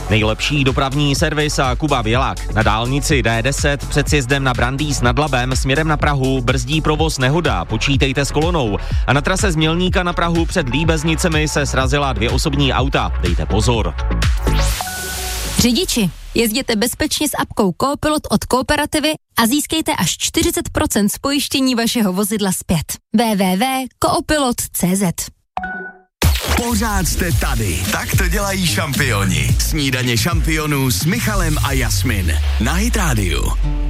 Nejlepší dopravní servis a Kuba Bělák. Na dálnici D10 před sjezdem na Brandýs nad Labem směrem na Prahu brzdí provoz nehoda, počítejte s kolonou. A na trase z Mělníka na Prahu před Líbeznicemi se srazila 2 osobní auta, dejte pozor. Řidiči, jezděte bezpečně s apkou Coopilot od Kooperativy a získejte až 40% z pojištění vašeho vozidla zpět. www.coopilot.cz. Pořád jste tady. Tak to dělají šampioni. Snídaně šampionů s Michalem a Jasmin na Hit Radio.